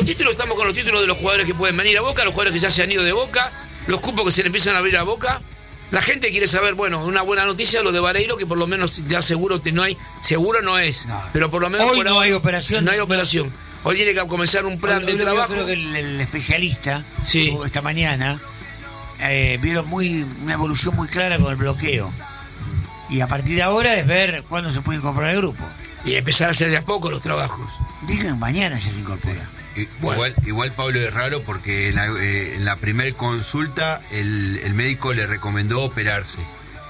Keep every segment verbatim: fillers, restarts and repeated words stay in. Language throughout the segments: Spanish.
títulos estamos con los títulos de los jugadores que pueden venir a Boca, los jugadores que ya se han ido de Boca, los cupos que se le empiezan a abrir a Boca. La gente quiere saber, bueno, una buena noticia, lo de Vareiro, que por lo menos ya seguro que no hay, seguro no es, no. pero por lo menos hoy por no ahora, hay operación. No hay operación. Hoy tiene que comenzar un plan hoy, de hoy trabajo. Yo creo que el, el especialista, sí. esta mañana, eh, vieron muy una evolución muy clara con el bloqueo. Y a partir de ahora es ver cuándo se puede incorporar el grupo. Y empezar a hacer de a poco los trabajos. Digan, mañana ya se incorpora. Bueno. Igual, igual Pablo es raro porque en la, eh, en la primer consulta el, el médico le recomendó operarse.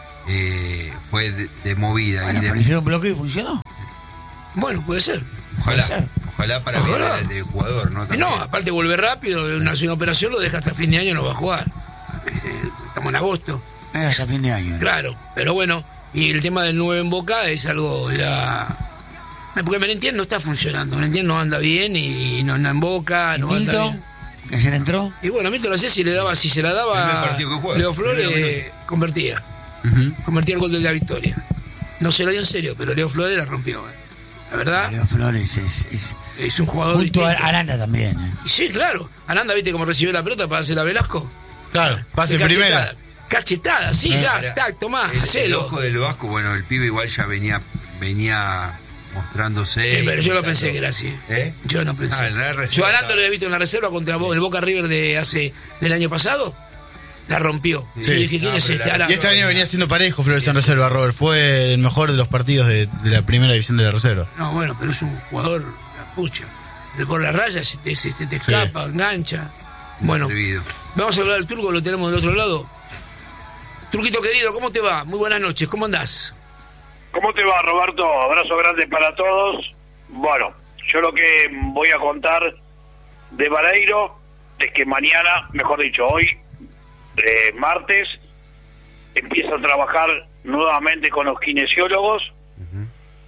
Eh, fue de, de movida. Bueno, y de... ¿pero hicieron bloqueo y funcionó? Bueno, puede ser. Ojalá, puede ser. ojalá para ojalá. Ver de jugador, ¿no? También. No, aparte vuelve rápido, una, una operación lo deja hasta fin de año, no va a jugar. Estamos en agosto. Es hasta fin de año. Claro, pero bueno, y el tema del nueve en Boca es algo ya... Porque Merentiel no está funcionando, Merentiel no anda bien y no anda en Boca, no Milton, anda bien. ¿Que ayer entró? Y bueno, Milton no sé si le daba, si se la daba Leo Flores, eh, convertía. Uh-huh. Convertía el gol de la victoria. No se lo dio en serio, pero Leo Flores la rompió. Eh. La verdad. Leo Flores es, es, es un jugador. Junto a Aranda también. Eh. Y sí, claro. Aranda, ¿viste cómo recibió la pelota para hacer a Velasco? Claro, pase primera. Cachetada, sí, eh, ya, tac, tomá, el, hacelo. El ojo del Vasco, bueno, el pibe igual ya venía, venía mostrándose. Eh, pero yo no pensé que era así. ¿Eh? Yo no pensé. Ah, yo a Aranda lo había visto en la reserva contra el Boca River de hace del año pasado. La rompió. Sí. Yo dije, ¿quién no, es este Aranda? Y este año venía siendo parejo Flores en reserva, Robert. Fue el mejor de los partidos de, de la primera división de la reserva. No, bueno, pero es un jugador, la pucha. Por la raya se te, se te escapa, sí. engancha. Bueno, Atrevido. Vamos a hablar del Turco, lo tenemos del otro lado. Turquito querido, ¿cómo te va? Muy buenas noches, ¿cómo andás? ¿Cómo te va, Roberto? Abrazo grande para todos. Bueno, yo lo que voy a contar de Vareiro es que mañana, mejor dicho, hoy, eh, martes, empieza a trabajar nuevamente con los kinesiólogos, uh-huh.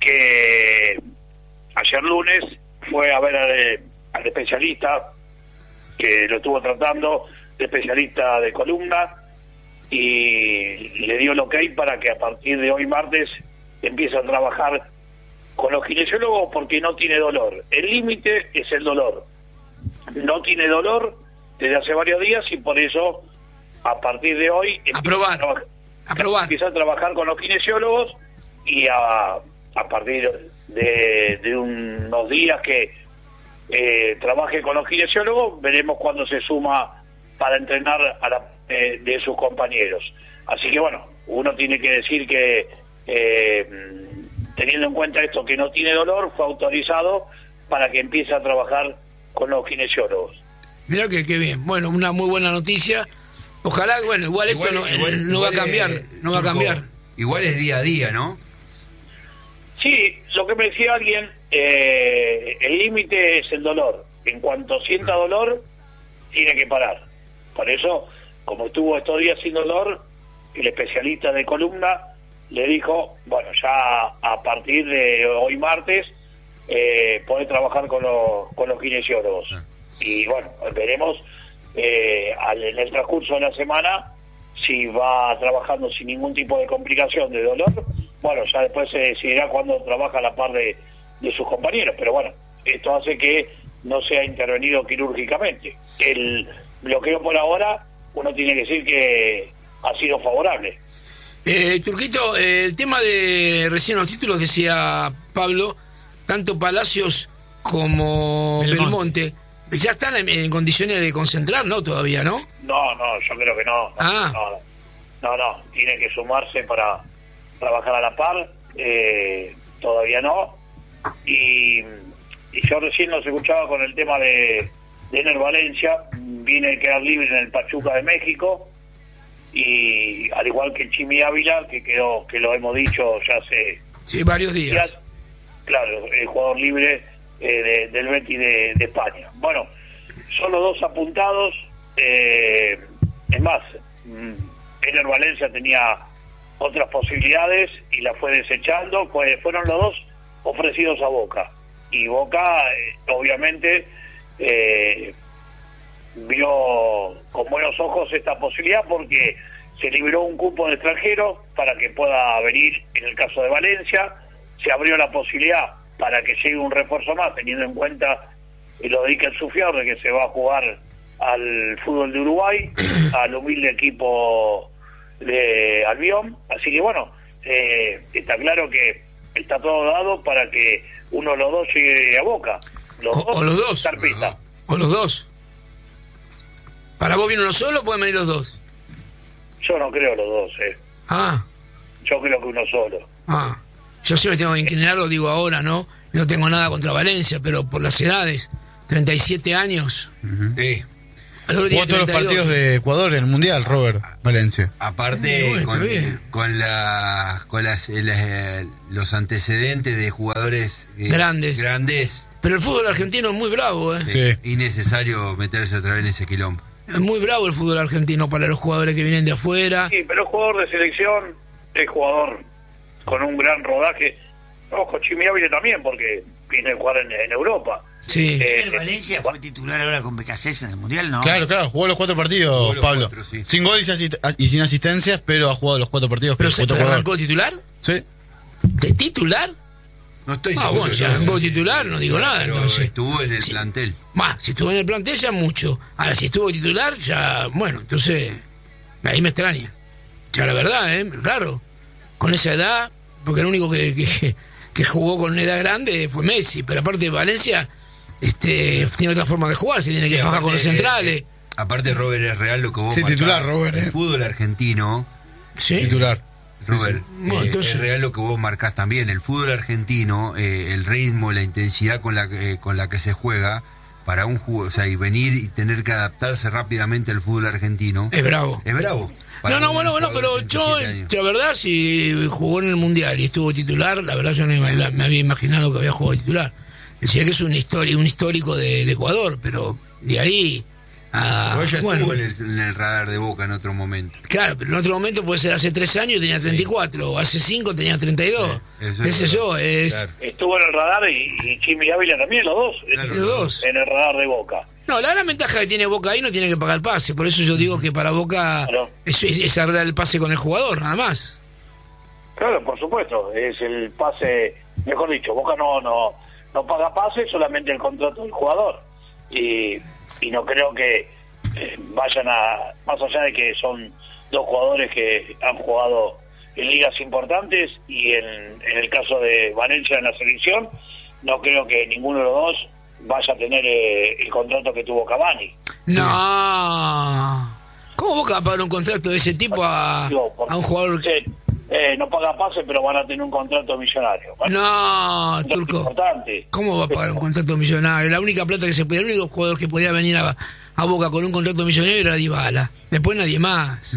que ayer lunes fue a ver al, al especialista, que lo estuvo tratando, el especialista de columna, y le dio el ok para que a partir de hoy martes empiece a trabajar con los kinesiólogos porque no tiene dolor. El límite es el dolor. No tiene dolor desde hace varios días y por eso a partir de hoy a probar, a, trabajar, a probar. empieza a trabajar con los kinesiólogos y a, a partir de, de unos días que eh, trabaje con los kinesiólogos veremos cuándo se suma para entrenar a la eh, de sus compañeros. Así que bueno, uno tiene que decir que eh, teniendo en cuenta esto que no tiene dolor, fue autorizado para que empiece a trabajar con los kinesiólogos. Mirá que, que bien, bueno, una muy buena noticia. Ojalá, bueno, igual, igual esto no, igual, no igual va a cambiar, es, no va a cambiar. Igual es día a día, ¿no? Sí, lo que me decía alguien, eh, el límite es el dolor. En cuanto sienta dolor, tiene que parar. Por eso, como estuvo estos días sin dolor, el especialista de columna le dijo, bueno, ya a partir de hoy martes eh, puede trabajar con los, con los kinesiólogos. Ah. Y bueno, veremos eh, al, en el transcurso de la semana si va trabajando sin ningún tipo de complicación de dolor. Bueno, ya después se decidirá cuándo trabaja a la par de, de sus compañeros. Pero bueno, esto hace que no sea intervenido quirúrgicamente. El bloqueo por ahora, uno tiene que decir que ha sido favorable. Eh, Turquito, eh, el tema de recién los títulos, decía Pablo, tanto Palacios como Belmonte, Belmonte ya están en, en condiciones de concentrar, ¿no? Todavía, ¿no? No, no, yo creo que no. No, ah. no, no, no, tiene que sumarse para trabajar a la par, eh, todavía no. Y, y yo recién los escuchaba con el tema de, de Ener Valencia, viene a quedar libre en el Pachuca de México, y al igual que el Chimi Ávila, que quedó, que lo hemos dicho ya hace sí, varios días. días claro, el jugador libre eh, de, del Betis de, de España. Bueno, son los dos apuntados. Eh, es más, Ener Valencia tenía otras posibilidades y la fue desechando. Pues fueron los dos ofrecidos a Boca, y Boca eh, obviamente eh, vio con buenos ojos esta posibilidad porque se liberó un cupo de extranjero para que pueda venir en el caso de Valencia, se abrió la posibilidad para que llegue un refuerzo más, teniendo en cuenta y lo dedica en su fierre, que se va a jugar al fútbol de Uruguay, al humilde equipo de Albion. Así que bueno, eh, está claro que está todo dado para que uno de los dos llegue a Boca. Los o, dos, o los dos. Carpita. O los dos. ¿Para vos viene uno solo o pueden venir los dos? Yo no creo los dos, eh. Ah, Yo creo que uno solo. ah. Yo sí me tengo que inclinar, lo digo ahora, ¿no? No tengo nada contra Valencia, pero por las edades, treinta y siete años. Sí. Al otro tiene Jugó todos los treinta y dos. partidos de Ecuador en el Mundial, Robert Valencia. Aparte, Eh, bueno, con, está bien. con, la, con las, eh, las, eh, los antecedentes de jugadores eh, Grandes. grandes Pero el fútbol argentino es muy bravo, ¿eh? eh, Sí. innecesario meterse otra vez en ese quilombo. Es muy bravo el fútbol argentino para los jugadores que vienen de afuera. Sí, pero el jugador de selección es jugador con un gran rodaje. Ojo, Chimi Ávila también, porque viene a jugar en, en Europa. Sí. Eh, El Valencia fue titular ahora con Becasés en el Mundial, ¿no? Claro, claro, jugó los cuatro partidos, Jugó los Pablo. cuatro, sí. Sin gol y, asist- y sin asistencias, pero ha jugado los cuatro partidos. ¿Pero que se disputó pero Ecuador. arrancó titular? Sí. ¿De titular? No estoy Ah, seguro. bueno, si ¿no? arrancó titular, no digo nada, Pero entonces. estuvo en el Sí. plantel. Bah, si estuvo en el plantel ya mucho. Ahora, si estuvo titular, ya, bueno, entonces, ahí me extraña. Ya la verdad, ¿eh? Claro. Con esa edad, porque el único que, que, que jugó con una edad grande fue Messi, pero aparte Valencia este, tiene otra forma de jugar, se tiene que Sí, fajar con los aparte, centrales. eh, aparte, Robert, es real lo que vos Sí, marcás. titular, Robert, eh. El fútbol argentino, ¿Sí? Titular. Robert, Bueno, eh, entonces- es real lo que vos marcás también. El fútbol argentino, eh, el ritmo, la intensidad con la, que- con la que se juega, para un juego, o sea, y venir y tener que adaptarse rápidamente al fútbol argentino, Es bravo. es bravo. Para No, no, un bueno, bueno, jugador pero de yo, treinta y siete años. la verdad, si jugó en el Mundial y estuvo titular, la verdad yo no me, me había imaginado que había jugado titular. Decía que es un, histori- un histórico de, de Ecuador, pero de ahí a... Pero ella bueno, estuvo en el, en el radar de Boca en otro momento. claro, pero en otro momento puede ser hace tres años tenía treinta y cuatro, o hace cinco tenía treinta y dos. Sí, eso Qué es sé verdad. yo, es... Claro. Estuvo en el radar y, y Chimi Ávila también, los dos. Claro, Los dos. En el radar de Boca. No, la gran ventaja que tiene Boca ahí no tiene que pagar el pase, por eso yo digo que para Boca Claro. es, es, es arreglar el pase con el jugador, nada más. Claro, por supuesto. Es el pase, mejor dicho, Boca no no no paga pase, solamente el contrato del jugador. Y, y no creo que eh, vayan a, más allá de que son dos jugadores que han jugado en ligas importantes y en, en el caso de Valencia en la selección, no creo que ninguno de los dos vaya a tener eh, el contrato que tuvo Cavani. No. ¿Cómo Boca va a pagar un contrato de ese tipo a, Digo, porque a un jugador? dice, eh, no paga pase, pero van a tener un contrato millonario. Bueno, No, es Turco. importante. ¿Cómo va a pagar un contrato millonario? La única plata que se podía, el único jugador que podía venir a, a Boca con un contrato millonario era Dybala. Después nadie más.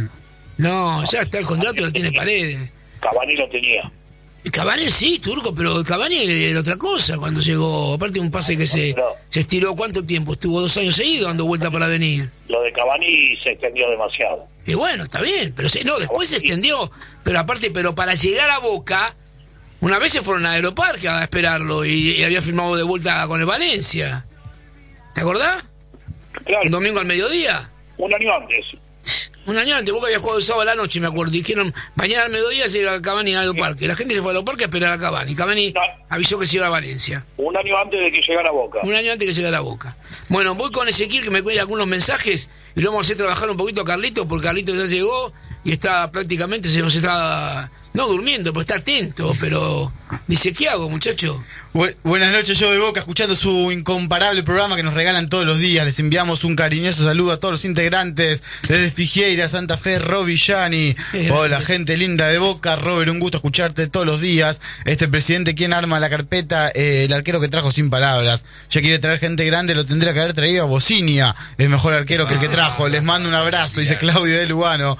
No, ya está el contrato, lo tiene Paredes. Cavani lo tenía. Y Cavani sí, Turco, pero Cavani era otra cosa cuando llegó. Aparte un pase que se, Pero- se estiró, ¿cuánto tiempo? Estuvo dos años seguidos dando vuelta para venir. Lo de Cavani se extendió demasiado. Y bueno, está bien, pero se, no, después se extendió. Pero aparte, pero para llegar a Boca, una vez se fueron a Aeroparque a esperarlo y, y había firmado de vuelta con el Valencia. ¿Te acordás? Claro, Un domingo al mediodía. un año antes. Un año antes, Boca había jugado el sábado a la noche, me acuerdo. Dijeron, mañana al mediodía llega Cavani a Aeroparque. La gente se fue a Aeroparque a esperar a Cavani. Cavani No. avisó que se iba a Valencia. Un año antes de que llegara Boca. Un año antes que llegara a Boca. Bueno, voy con Ezequiel que me cuida algunos mensajes y lo vamos a hacer trabajar un poquito a Carlito, porque Carlito ya llegó y está prácticamente, se nos está, no durmiendo, pero está atento, pero dice, ¿qué hago, muchacho? Bu- buenas noches, yo de Boca, escuchando su incomparable programa que nos regalan todos los días. Les enviamos un cariñoso saludo a todos los integrantes desde Figueira, Santa Fe, Robillani. Qué Hola, grande. gente linda de Boca. Robert, un gusto escucharte todos los días. Este presidente, ¿quién arma la carpeta? Eh, el arquero que trajo sin palabras. Ya quiere traer gente grande, lo tendría que haber traído a Bocinia. Es mejor arquero que el que trajo. Les mando un abrazo, dice Claudio de Lugano.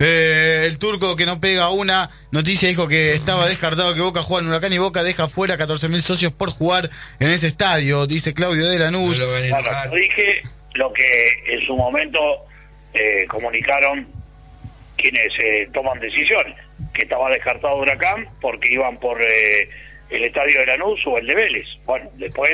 Eh, el turco que no pega una noticia dijo que estaba descartado que Boca juega en Huracán y Boca deja fuera catorce mil socios por jugar en ese estadio, dice Claudio de Lanús. No lo van a Bueno, enojar. dije lo que en su momento eh, comunicaron quienes eh, toman decisiones, que estaba descartado Huracán porque iban por eh, el estadio de Lanús o el de Vélez. Bueno, después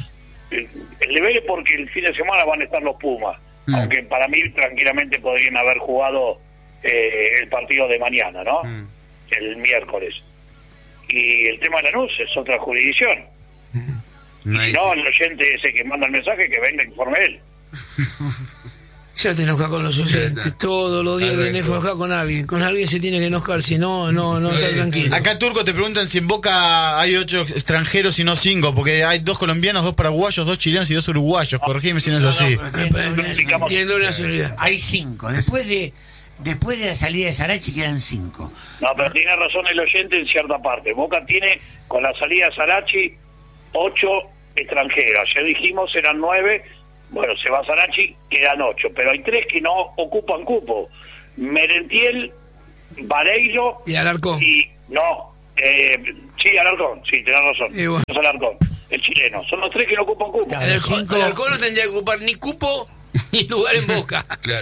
eh, el de Vélez porque el fin de semana van a estar los Pumas, Mm. aunque para mí tranquilamente podrían haber jugado eh, el partido de mañana, ¿no? Mm. El miércoles. Y el tema de Lanús es otra jurisdicción. No y hay- si no, el oyente ese que manda el mensaje, que venga, informe él. Ya te enojas con los oyentes, todos los días te enojas con alguien. Con alguien se tiene que enojar, si no, no, no está tranquilo. Acá Turco te preguntan si en Boca hay ocho extranjeros y no cinco, porque hay dos colombianos, dos paraguayos, dos chilenos y dos uruguayos. Corregime si no es así. No, pero tienen doble nacionalidad. Tienen doble nacionalidad. Hay cinco. Después de después de la salida de Sarachi quedan cinco. No, pero tiene razón el oyente en cierta parte. Boca tiene, con la salida de Sarachi, ocho extranjeras. Ya dijimos, eran nueve. Bueno, se va Sarachi, quedan ocho. Pero hay tres que no ocupan cupo. Merentiel, Vareiro Y Alarcón. y... No, eh, sí, Alarcón, sí, tenés razón. Y bueno. Es Alarcón, el chileno. Son los tres que no ocupan cupo. Claro. El Alarcón, cinco- el Alarcón no tendría que ocupar ni cupo ni lugar en Boca. Claro.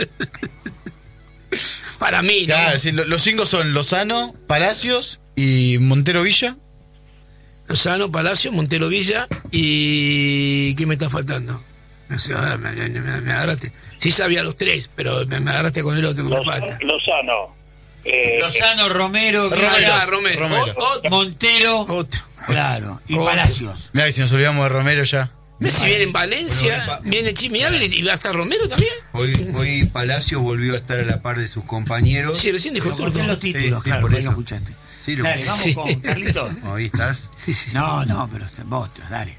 Para mí, ¿no? Claro, sí, lo- los cinco son Lozano, Palacios y Montero Villa. Lozano, Palacio, Montero Villa y... ¿Qué me está faltando? No sé, ahora me, me- me- me agarraste. Sí sabía los tres, pero me, me agarraste con el otro que me Los- falta. Lozano. Eh, Lozano, Romero, Romero, Villa, Romero. Romero. O- otro. Montero, Otro. claro, y Otro. Palacios. Mirá, y si nos olvidamos de Romero ya. Messi viene en Valencia, Bueno, va- viene Chimi Ávila y va a estar Romero también. Hoy, hoy Palacios volvió a estar a la par de sus compañeros. Sí, recién dijo Lo corté en Turco. los títulos, Sí, sí, claro, por por ahí lo eso. escuchaste. Sí, lo- Dale, vamos Sí. con Carlitos. Ahí estás. Sí, sí. No, no, pero vos, dale.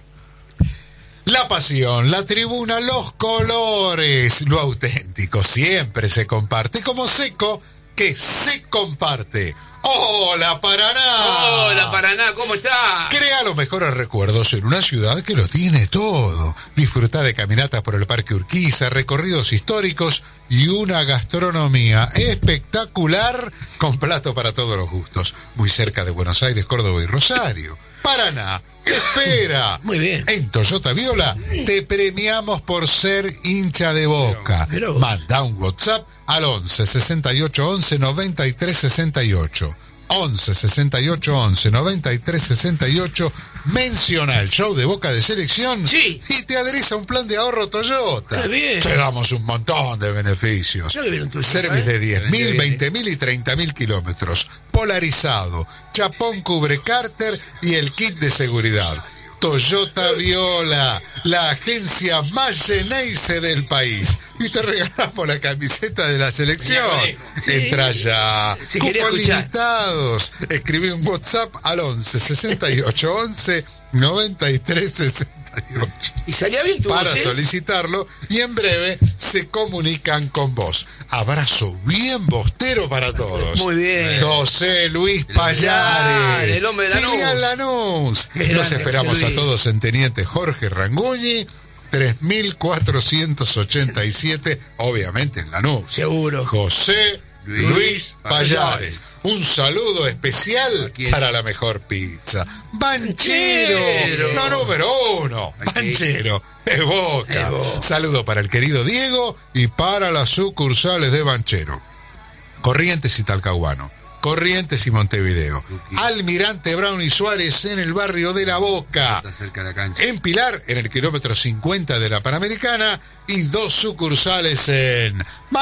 La pasión, la tribuna, los colores, lo auténtico siempre se comparte como Seco, que se comparte. ¡Hola, Paraná! Hola, Paraná, ¿cómo está? Crea los mejores recuerdos en una ciudad que lo tiene todo. Disfruta de caminatas por el Parque Urquiza, recorridos históricos y una gastronomía espectacular con plato para todos los gustos. Muy cerca de Buenos Aires, Córdoba y Rosario. Paraná, espera. Muy bien. En Toyota Viola te premiamos por ser hincha de Boca. Pero vos. Manda un WhatsApp al once sesenta y ocho once noventa y tres sesenta y ocho. once sesenta y ocho once noventa y tres sesenta y ocho. Menciona el show de Boca de Selección Sí. y te adherís a un plan de ahorro Toyota. Qué bien. Te damos un montón de beneficios. Yo que viene un Toyota, Service ¿eh? de diez mil, Excelente. veinte mil y treinta mil kilómetros. Polarizado, chapón cubre cárter y el kit de seguridad. Toyota Viola, la agencia más Geneise del país. Y te regalamos la camiseta de la selección. Sí. Entra ya. Si quería Cupos escuchar. limitados. Escribí un WhatsApp al once sesenta y ocho once noventa y tres sesenta y ocho. Y salía bien tu Para voz, ¿eh? solicitarlo y en breve se comunican con vos. Abrazo bien bostero para todos. Muy bien. José Luis Ah, Payares, el hombre de Lanús. filial Lanús. Qué Los grande, esperamos José a Luis. todos en Teniente Jorge Ranguñi, tres mil cuatrocientos ochenta y siete, obviamente en Lanús. Seguro. José Luis Luis Payares. Payares. Un saludo especial Aquí es. para la mejor pizza. Banchero, Banchero. la número uno. Aquí. Banchero, de Boca. De Boca. Saludo para el querido Diego y para las sucursales de Banchero. Corrientes y Talcahuano. Corrientes y Montevideo. Luqui. Almirante Brown y Suárez en el barrio de La Boca. Está cerca de la cancha. En Pilar, en el kilómetro cincuenta de la Panamericana, y dos sucursales en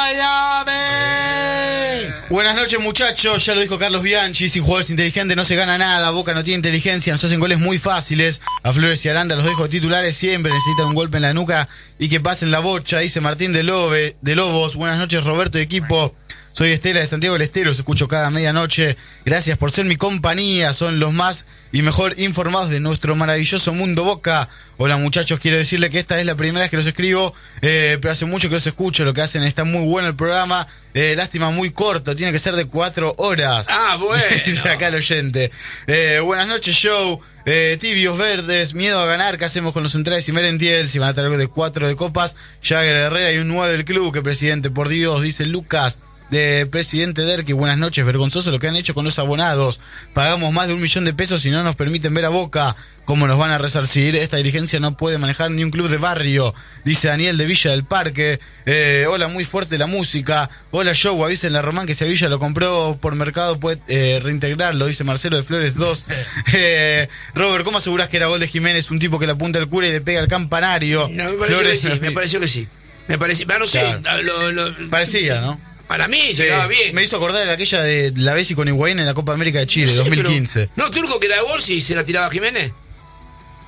Miami. Buenas noches, muchachos. Ya lo dijo Carlos Bianchi. Sin jugadores inteligentes no se gana nada. Boca no tiene inteligencia. Nos hacen goles muy fáciles. A Flores y Aranda los dejo titulares siempre. Necesitan un golpe en la nuca y que pasen la bocha. Dice Martín de, Lobe, de Lobos. Buenas noches, Roberto y equipo. Soy Estela de Santiago del Estero, os escucho cada medianoche. Gracias por ser mi compañía, son los más y mejor informados de nuestro maravilloso mundo Boca. Hola muchachos, quiero decirle que esta es la primera vez que los escribo, eh, pero hace mucho que los escucho, lo que hacen está muy bueno el programa. Eh, lástima, muy corto, tiene que ser de cuatro horas. Ah, bueno. Dice acá el oyente. Eh, buenas noches, show. Eh, tibios verdes, miedo a ganar. ¿Qué hacemos con los centrales y Merentiel? Si van a traer de cuatro de copas, Jagger Herrera y un nueve del club. Que presidente, por Dios, dice Lucas. De presidente Derqui, buenas noches. Vergonzoso lo que han hecho con los abonados. Pagamos más de un millón de pesos y no nos permiten ver a Boca. ¿Cómo nos van a resarcir? Esta dirigencia no puede manejar ni un club de barrio. Dice Daniel de Villa del Parque. Eh, hola, muy fuerte la música. Hola, show. Avisen a Román que si a Villa lo compró por mercado puede eh, reintegrarlo. Dice Marcelo de Flores dos. Eh, Robert, ¿cómo asegurás que era gol de Jiménez? Un tipo que le apunta al cura y le pega al campanario. No, me pareció Flores, que sí, me pareció que sí. Me pareció, no sé, Claro. lo- lo- Parecía, ¿no? para mí Sí, llegaba bien. me hizo acordar de aquella de la Bessi con Higuaín en la Copa América de Chile, Sí, dos mil quince. pero- no, Turco que era gol si se la tiraba a Jiménez.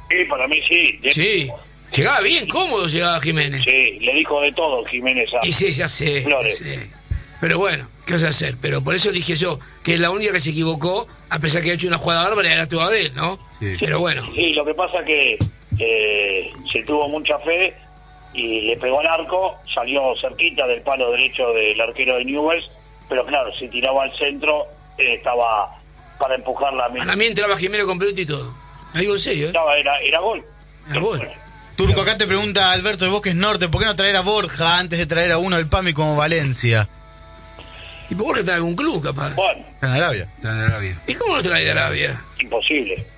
Sí, para mí sí. De- Sí. Llegaba bien, cómodo llegaba Jiménez. Sí, le dijo de todo Jiménez a Y sí, ya sé, Flores. ya sé. Pero bueno, ¿qué vas a hacer? Pero por eso dije yo, que es la única que se equivocó, a pesar que ha hecho una jugada bárbara, era toda de él, ¿no? Sí. Pero bueno. Sí, lo que pasa que eh, se tuvo mucha fe y le pegó al arco, salió cerquita del palo derecho del arquero de Newell's, pero claro, si tiraba al centro, eh, estaba para empujarla a mí. A mí entraba Jiménez con pelota y todo. Algo en serio, ¿eh? Estaba, era, era gol. Era gol. Turco, acá te pregunta Alberto de Bosques Norte, ¿por qué no traer a Borja antes de traer a uno del PAMI como Valencia? ¿Y por qué está en algún club, capaz? Bueno, Está en Arabia. Está en Arabia. ¿Y cómo no trae de Arabia? imposible.